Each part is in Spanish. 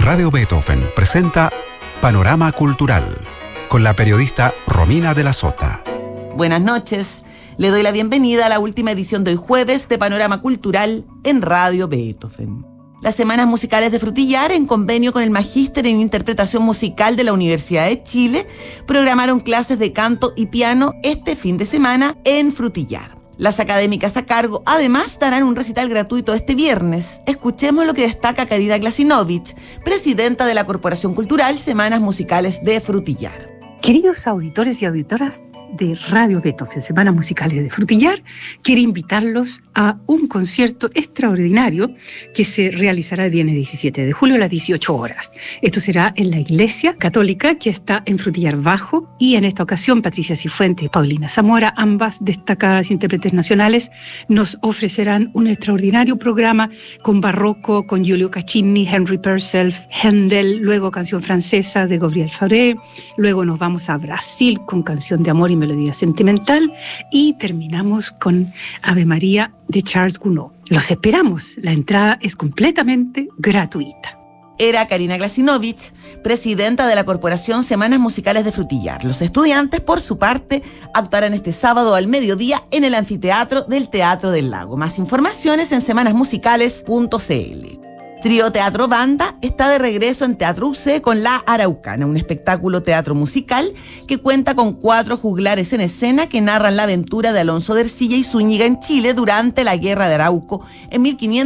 Radio Beethoven presenta Panorama Cultural con la periodista Romina de la Sota. Buenas noches. Le doy la bienvenida a la última edición de hoy jueves de Panorama Cultural en Radio Beethoven. Las Semanas Musicales de Frutillar, en convenio con el Magíster en Interpretación Musical de la Universidad de Chile, programaron clases de canto y piano este fin de semana en Frutillar. Las académicas a cargo, además, darán un recital gratuito este viernes. Escuchemos lo que destaca Karina Glasinovich, presidenta de la Corporación Cultural Semanas Musicales de Frutillar. Queridos auditores y auditoras de Radio Beethoven, Semanas Musicales de Frutillar, quiero invitarlos a un concierto extraordinario que se realizará el viernes 17 de julio a las 18 horas. Esto será en la Iglesia Católica que está en Frutillar Bajo, y en esta ocasión Patricia Cifuentes y Paulina Zamora, ambas destacadas intérpretes nacionales, nos ofrecerán un extraordinario programa con barroco, con Giulio Caccini, Henry Purcell, Händel, luego canción francesa de Gabriel Fauré, luego nos vamos a Brasil con canción de amor y melodía sentimental, y terminamos con Ave María de Charles Gounod. Los esperamos, la entrada es completamente gratuita. Era Karina Glasinovich, presidenta de la Corporación Semanas Musicales de Frutillar. Los estudiantes, por su parte, actuarán este sábado al mediodía en el anfiteatro del Teatro del Lago. Más informaciones en semanasmusicales.cl. Trío Teatro Banda está de regreso en Teatro UC con La Araucana, un espectáculo teatro musical que cuenta con 4 juglares en escena que narran la aventura de Alonso de Ercilla y Zúñiga en Chile durante la Guerra de Arauco en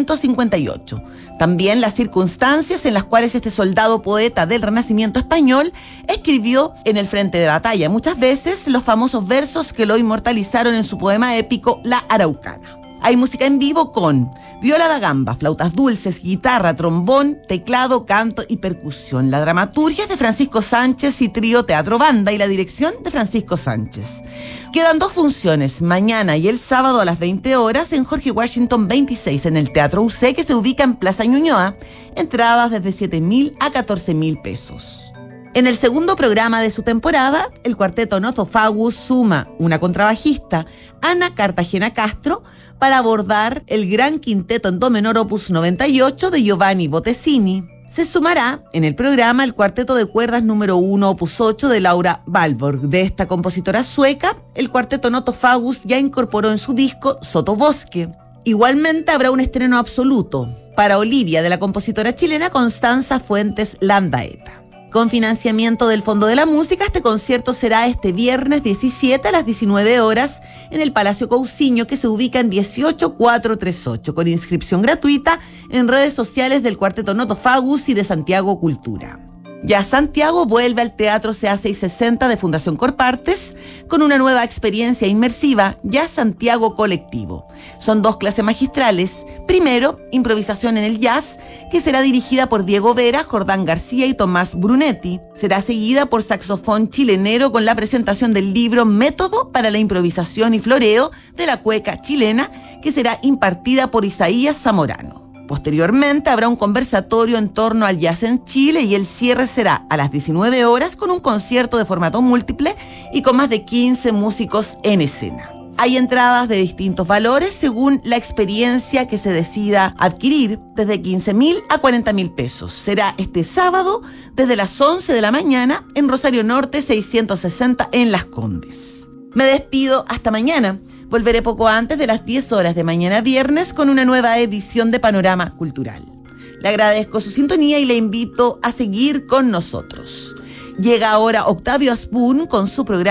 1558. También las circunstancias en las cuales este soldado poeta del Renacimiento español escribió en el frente de batalla, muchas veces los famosos versos que lo inmortalizaron en su poema épico La Araucana. Hay música en vivo con viola da gamba, flautas dulces, guitarra, trombón, teclado, canto y percusión. La dramaturgia es de Francisco Sánchez y Trío Teatro Banda, y la dirección de Francisco Sánchez. Quedan 2 funciones, mañana y el sábado a las 20 horas en Jorge Washington 26 en el Teatro UC, que se ubica en Plaza Ñuñoa. Entradas desde 7.000 a 14.000 pesos. En el segundo programa de su temporada, el cuarteto Nothofagus suma una contrabajista, Ana Cartagena Castro, para abordar el gran quinteto en do menor opus 98 de Giovanni Bottesini. Se sumará en el programa el cuarteto de cuerdas número 1 opus 8 de Laura Valborg. De esta compositora sueca, el cuarteto Nothofagus ya incorporó en su disco Sotobosque. Igualmente habrá un estreno absoluto para Olivia de la compositora chilena Constanza Fuentes Landaeta. Con financiamiento del Fondo de la Música, este concierto será este viernes 17 a las 19 horas en el Palacio Cousiño, que se ubica en 18438, con inscripción gratuita en redes sociales del Cuarteto Nothofagus y de Santiago Cultura. Ya Santiago vuelve al Teatro CA 660 de Fundación Corpartes con una nueva experiencia inmersiva, Ya Santiago Colectivo. Son 2 clases magistrales. Primero, improvisación en el jazz, que será dirigida por Diego Vera, Jordán García y Tomás Brunetti. Será seguida por saxofón chilenero con la presentación del libro Método para la improvisación y floreo de la cueca chilena, que será impartida por Isaías Zamorano. Posteriormente habrá un conversatorio en torno al jazz en Chile, y el cierre será a las 19 horas con un concierto de formato múltiple y con más de 15 músicos en escena. Hay entradas de distintos valores según la experiencia que se decida adquirir, desde 15.000 a 40.000 pesos. Será este sábado desde las 11 de la mañana en Rosario Norte 660 en Las Condes. Me despido hasta mañana. Volveré poco antes de las 10 horas de mañana viernes con una nueva edición de Panorama Cultural. Le agradezco su sintonía y le invito a seguir con nosotros. Llega ahora Octavio Asbun con su programa